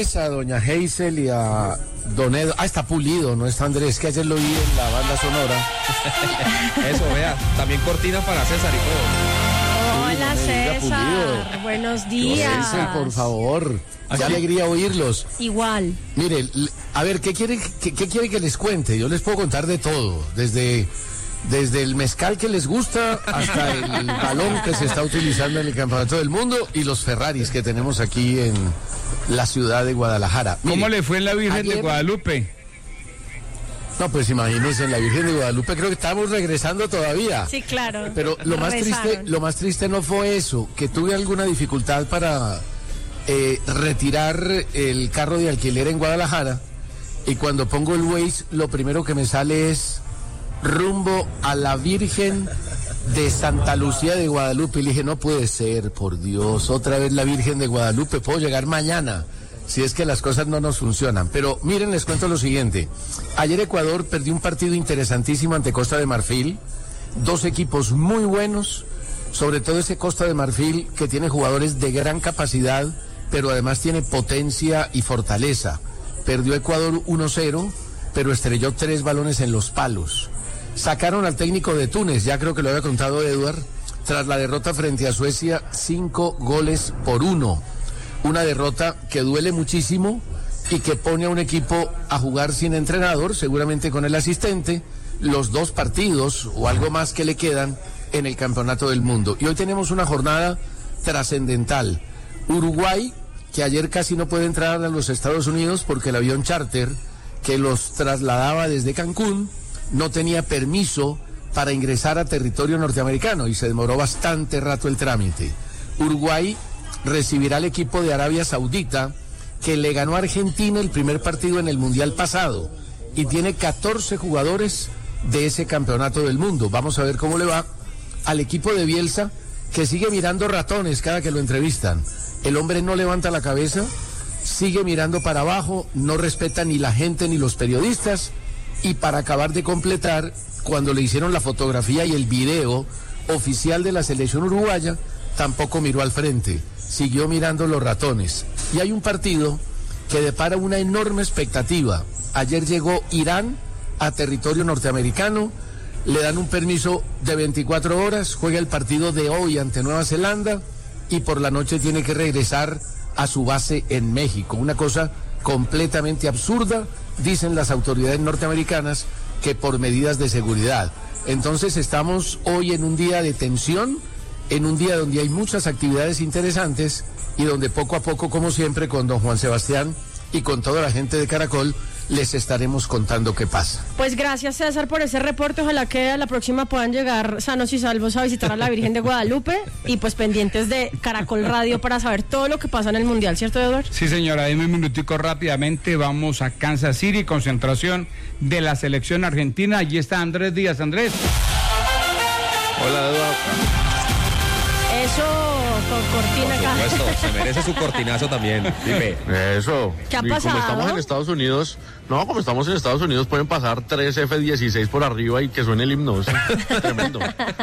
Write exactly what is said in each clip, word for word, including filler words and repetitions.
Andrés, a doña Hazel y a don Edo. Ah, está Pulido, no está Andrés, que ayer lo vi en la banda sonora. Eso, vea, también cortina para César y todo. Hola, César, buenos días. César, por favor, qué alegría oírlos. Igual. Mire, a ver, ¿qué quiere, qué, qué quiere que les cuente? Yo les puedo contar de todo, desde... Desde el mezcal que les gusta hasta el balón que se está utilizando en el Campeonato del Mundo y los Ferraris que tenemos aquí en la ciudad de Guadalajara. Mire, ¿cómo le fue en la Virgen ayer... de Guadalupe? No, pues imagínense, en la Virgen de Guadalupe creo que estamos regresando todavía. Sí, claro. Pero lo más triste, lo más triste no fue eso, que tuve alguna dificultad para eh, retirar el carro de alquiler en Guadalajara y cuando pongo el Waze lo primero que me sale es rumbo a la Virgen de Santa Lucía de Guadalupe. Y le dije, no puede ser, por Dios, otra vez la Virgen de Guadalupe, puedo llegar mañana, si es que las cosas no nos funcionan. Pero miren, les cuento lo siguiente. Ayer Ecuador perdió un partido interesantísimo ante Costa de Marfil, dos equipos muy buenos, sobre todo ese Costa de Marfil que tiene jugadores de gran capacidad, pero además tiene potencia y fortaleza. Perdió Ecuador uno cero, pero estrelló tres balones en los palos. Sacaron al técnico de Túnez, ya creo que lo había contado Eduard, tras la derrota frente a Suecia, cinco goles por uno. Una derrota que duele muchísimo y que pone a un equipo a jugar sin entrenador, seguramente con el asistente, los dos partidos o algo más que le quedan en el Campeonato del Mundo. Y hoy tenemos una jornada trascendental. Uruguay, que ayer casi no puede entrar a los Estados Unidos porque el avión charter que los trasladaba desde Cancún no tenía permiso para ingresar a territorio norteamericano y se demoró bastante rato el trámite. Uruguay recibirá al equipo de Arabia Saudita, que le ganó a Argentina el primer partido en el Mundial pasado y tiene catorce jugadores de ese Campeonato del Mundo. Vamos a ver cómo le va al equipo de Bielsa, que sigue mirando ratones cada que lo entrevistan. El hombre no levanta la cabeza, sigue mirando para abajo, no respeta ni la gente ni los periodistas. Y para acabar de completar, cuando le hicieron la fotografía y el video oficial de la selección uruguaya, tampoco miró al frente, siguió mirando los ratones. Y hay un partido que depara una enorme expectativa. Ayer llegó Irán a territorio norteamericano, le dan un permiso de veinticuatro horas, juega el partido de hoy ante Nueva Zelanda y por la noche tiene que regresar a su base en México. Una cosa completamente absurda, dicen las autoridades norteamericanas, que por medidas de seguridad. Entonces estamos hoy en un día de tensión, en un día donde hay muchas actividades interesantes y donde poco a poco, como siempre, con don Juan Sebastián y con toda la gente de Caracol, les estaremos contando qué pasa. Pues gracias, César, por ese reporte. Ojalá que a la próxima puedan llegar sanos y salvos a visitar a la Virgen de Guadalupe y pues pendientes de Caracol Radio para saber todo lo que pasa en el Mundial, ¿cierto, Eduardo? Sí, señora, dime un minutico rápidamente. Vamos a Kansas City, concentración de la selección argentina. Allí está Andrés Díaz. Andrés. Hola, Eduardo. Eso, con cortina acá. Por supuesto, se merece su cortinazo también. Dime. Eso. ¿Qué ha y pasado? como estamos en Estados Unidos, no, como estamos en Estados Unidos pueden pasar tres F dieciséis por arriba y que suene el himno. Es tremendo.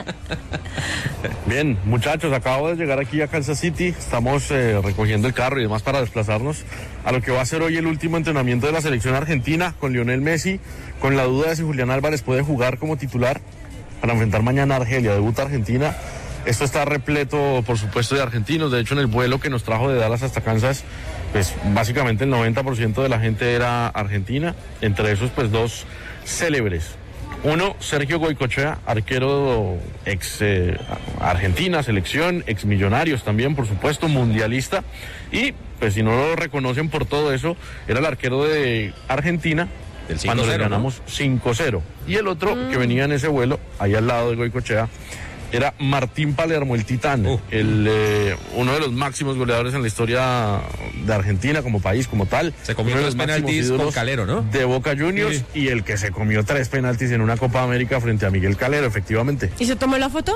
Bien, muchachos, acabo de llegar aquí a Kansas City. Estamos eh, recogiendo el carro y demás para desplazarnos a lo que va a ser hoy el último entrenamiento de la selección argentina con Lionel Messi, con la duda de si Julián Álvarez puede jugar como titular para enfrentar mañana a Argelia. Debuta Argentina. Esto está repleto, por supuesto, de argentinos. De hecho, en el vuelo que nos trajo de Dallas hasta Kansas, pues básicamente el noventa por ciento de la gente era argentina. Entre esos, pues dos célebres. Uno, Sergio Goycochea, arquero ex eh, Argentina, selección, ex Millonarios también, por supuesto, mundialista. Y, pues si no lo reconocen por todo eso, era el arquero de Argentina cuando le ganamos, ¿no?, cinco cero. Y el otro mm. que venía en ese vuelo, ahí al lado de Goycochea, era Martín Palermo, el titán, uh. el, eh, uno de los máximos goleadores en la historia de Argentina como país, como tal. Se comió tres penaltis con Calero, ¿no? De Boca Juniors, sí. Y el que se comió tres penaltis en una Copa América frente a Miguel Calero, efectivamente. ¿Y se tomó la foto?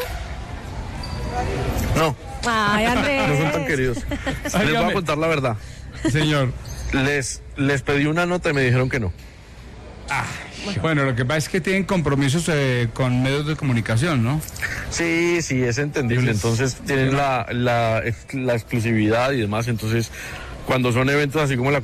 No. Ay, Andrés. No son tan queridos. Les voy a contar la verdad. Señor. Les, les pedí una nota y me dijeron que no. Ah. Bueno, lo que pasa es que tienen compromisos eh, con medios de comunicación, ¿no? Sí, sí, es entendible. Entonces tienen la, la, la exclusividad y demás. Entonces, cuando son eventos así como la